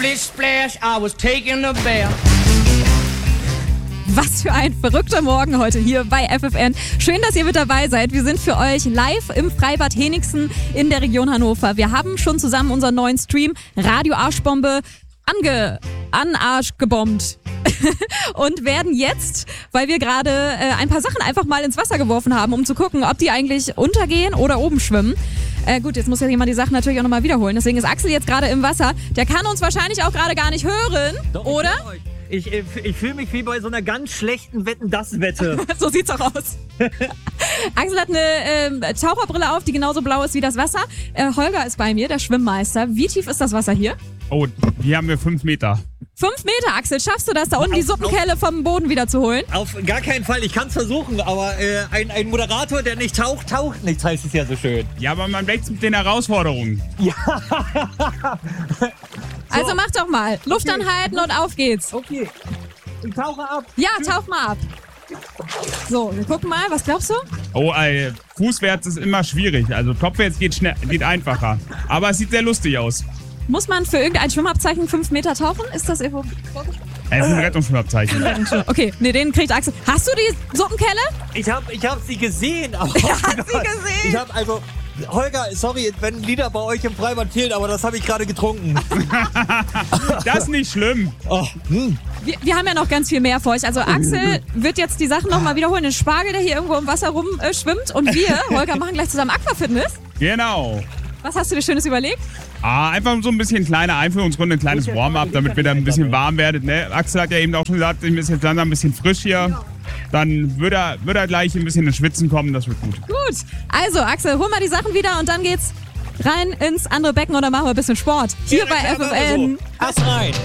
Splish splash, I was taking a bath. Was für ein verrückter Morgen heute hier bei FFN. Schön, dass ihr mit dabei seid. Wir sind für euch live im Freibad Henigsen in der Region Hannover. Wir haben schon zusammen unseren neuen Stream Radio Arschbombe an Arsch gebombt. Und werden jetzt, weil wir gerade ein paar Sachen einfach mal ins Wasser geworfen haben, um zu gucken, ob die eigentlich untergehen oder oben schwimmen. Gut, jetzt muss ja jemand die Sachen natürlich auch nochmal wiederholen. Deswegen ist Axel jetzt gerade im Wasser. Der kann uns wahrscheinlich auch gerade gar nicht hören, Doch, oder? Ich fühle mich wie bei so einer ganz schlechten Wetten-dass-Wette. So sieht's auch aus. Axel hat eine Taucherbrille auf, die genauso blau ist wie das Wasser. Holger ist bei mir, der Schwimmmeister. Wie tief ist das Wasser hier? Oh, hier haben wir 5 Meter. 5 Meter, Axel. Schaffst du das, da unten die Suppenkelle vom Boden wieder zu holen? Auf gar keinen Fall, ich kann es versuchen, aber ein Moderator, der nicht taucht, taucht nichts, heißt es ja so schön. Ja, aber man wächst mit den Herausforderungen. Also mach doch mal. Luft anhalten und auf geht's. Okay, ich tauche ab. Ja, tauch mal ab. So, wir gucken mal. Was glaubst du? Oh, fußwärts ist immer schwierig. Also kopfwärts geht einfacher. Aber es sieht sehr lustig aus. Muss man für irgendein Schwimmabzeichen 5 Meter tauchen? Ist das irgendwo vorgeschrieben? Es ist ein Rettungsschwimmabzeichen. Okay, nee, den kriegt Axel. Hast du die Suppenkelle? Ich hab sie gesehen. Aber Er hat sie gesehen. Ich hab also... Holger, sorry, wenn Lieder bei euch im Freibad fehlen, aber das habe ich gerade getrunken. Das ist nicht schlimm. Oh, Wir haben ja noch ganz viel mehr für euch. Also Axel wird jetzt die Sachen nochmal wiederholen. Den Spargel, der hier irgendwo im Wasser rumschwimmt. Und wir, Holger, machen gleich zusammen Aquafitness. Genau. Was hast du dir Schönes überlegt? Einfach so ein bisschen kleine Einführungsrunde, ein kleines Warm-up, damit wir dann ein bisschen warm werden. Ne? Axel hat ja eben auch schon gesagt, ihm ist jetzt langsam ein bisschen frisch hier. Dann wird er gleich ein bisschen ins Schwitzen kommen, das wird gut. Gut, also Axel, hol mal die Sachen wieder und dann geht's rein ins andere Becken und dann machen wir ein bisschen Sport. Hier bei FFN. Ass rein.